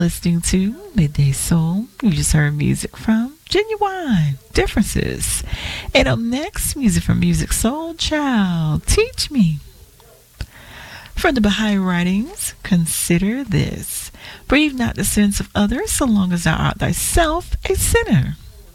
Listening to Midday Soul. You just heard music from Genuine Differences. And up next, music from Music Soul Child. Teach Me. From the Baha'i writings, consider this. Breathe not the sins of others, so long as thou art thyself a sinner.